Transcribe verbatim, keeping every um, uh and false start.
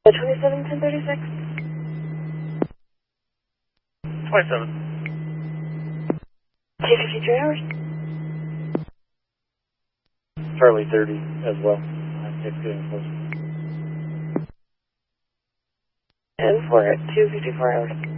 twenty-seven ten thirty-six. twenty-seven. T fifty-three hours. Charlie thirty as well. It's getting close. And for two fifty-four hours.